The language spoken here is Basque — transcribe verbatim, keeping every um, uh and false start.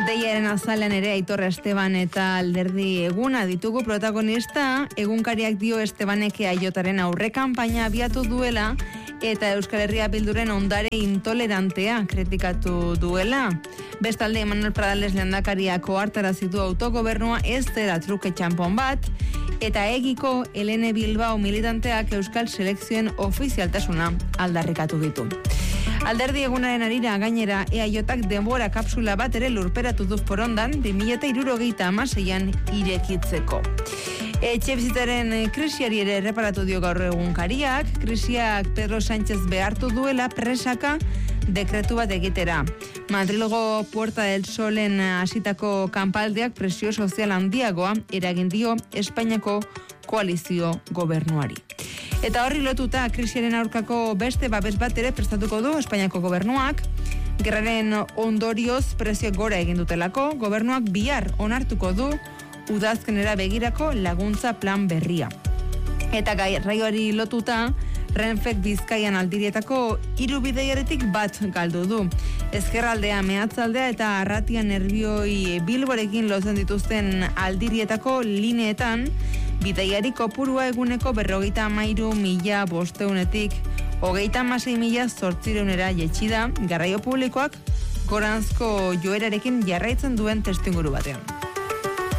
Deiaren azalean ere Aitor Esteban eta Alderdi Eguna ditugu protagonista. Egunkariak dio Estebaneke Aiotaren aurre kanpaina abiatu duela eta Euskal Herria Bilduren ondare intolerantea kritikatu duela. Bestalde, Manuel Pradales lehendakariak ohartarazi du autogobernua ez dela truke txanpon bat, eta egiko Helene Bilbao militanteak Euskal Selekzioen ofizialtasuna aldarrikatu ditu. Alderdi Egunaren arira gainera E A Jotak denbora kapsula bat ere lurperatu du forondan bi mila hirurogeita hamaseian irekitzeko. Etxe bizitaren krisiari ere erreparatu dio gaur egunkariak. Krisiak Pedro Sánchez behartu duela presaka dekretu bat egitera. Madrilgo Puerta del Solen hasitako kanpaldiak presio sozial handiagoa eragin dio Espainiako koalizio gobernuari. Eta horri lotuta krisiaren aurkako beste babes bat ere prestatuko du Espainiako gobernuak. Gerraren ondorioz prezioak gora egin dutelako, gobernuak bihar onartuko du udazkenera begirako laguntza plan berria. Eta garraioari lotuta, Renfek Bizkaian aldirietako hiru bidaiaretik bat galdu du. Ezkerraldea, mehatzaldea eta Arratia Nerbioi Bilborekin lotzen dituzten aldirietako lineetan, bidaiari kopurua eguneko berrogeita hamairu mila bosteunetik hogeita hamasei mila zortzireunera jetxi da, garraio publikoak goranzko joerarekin jarraitzen duen testuinguru batean.